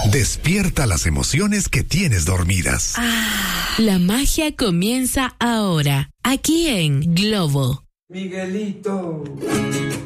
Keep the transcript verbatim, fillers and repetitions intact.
Despierta las emociones que tienes dormidas. Ah, la magia comienza ahora, aquí en Globo. Miguelito.